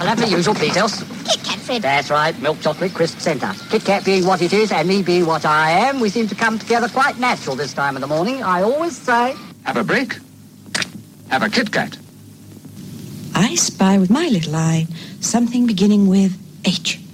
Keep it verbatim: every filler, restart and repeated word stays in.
have the usual details. Kit Kat, Fred. That's right, milk chocolate crisp centre. Kit Kat being what it is and me being what I am, we seem to come together quite natural this time of the morning. I always say... Have a break. Have a Kit Kat. I spy with my little eye something beginning with H.